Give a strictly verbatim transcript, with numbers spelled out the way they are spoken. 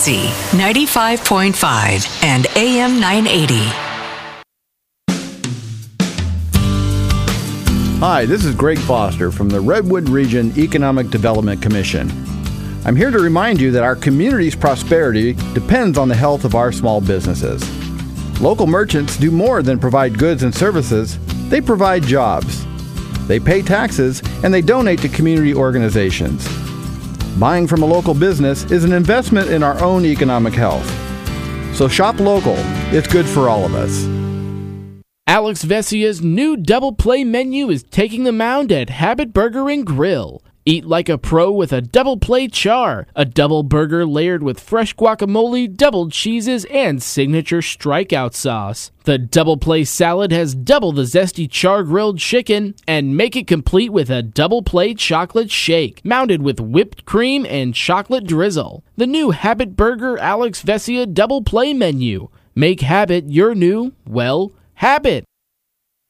Boise, ninety-five point five and A M nine eighty. Hi, this is Greg Foster from the Redwood Region Economic Development Commission. I'm here to remind you that our community's prosperity depends on the health of our small businesses. Local merchants do more than provide goods and services. They provide jobs. They pay taxes, and they donate to community organizations. Buying from a local business is an investment in our own economic health. So shop local. It's good for all of us. Alex Vesia's new double play menu is taking the mound at Habit Burger and Grill. Eat like a pro with a double play char, a double burger layered with fresh guacamole, double cheeses, and signature strikeout sauce. The double play salad has double the zesty char grilled chicken, and make it complete with a double play chocolate shake, mounted with whipped cream and chocolate drizzle. The new Habit Burger Alex Vesia double play menu. Make Habit your new, well, habit.